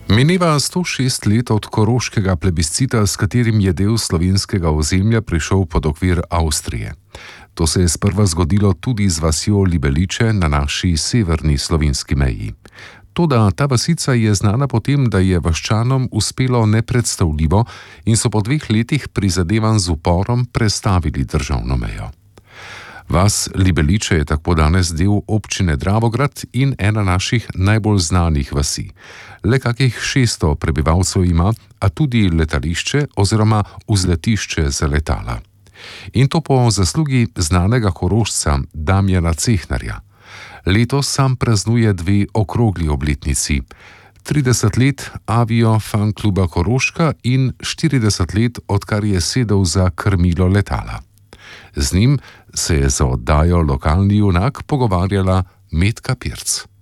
Mineva 106 let od koroškega plebiscita, s katerim je del slovenskega ozemlja prišel pod okvir Avstrije. To se je sprva zgodilo tudi z vasjo Libeliče na naši severni slovenski meji. Toda ta vasica je znana po tem, da je vaščanom uspelo nepredstavljivo in so po 2 letih prizadevanj z uporom prestavili državno mejo. Vas Libeliče je tako danes del občine Dravograd in ena naših najbolj znanih vasi. Le kakih 600 prebivalcev ima, a tudi letališče oziroma vzletišče za letala. In to po zaslugi znanega Korošca Damjana Cehnarja. Letos sam praznuje 2 okrogli obletnici. 30 let Avio Fan Kluba Koroška in 40 let, odkar je sedel za krmilo letala. Z njim se je za oddajo Lokalni junak pogovarjala Metka Pirc.